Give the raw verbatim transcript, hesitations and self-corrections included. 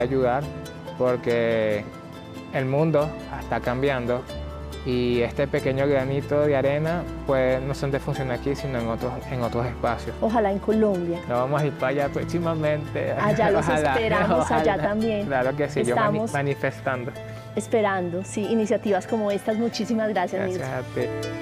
ayudar porque el mundo está cambiando y este pequeño granito de arena pues no solamente funciona aquí, sino en otros, en otros espacios. Ojalá en Colombia. Nos vamos a ir para allá próximamente. Allá los Ojalá, esperamos, ojalá. allá también. Claro que sí, Estamos yo mani manifestando. esperando, sí, iniciativas como estas. Muchísimas gracias, Gracias Mirta. a ti.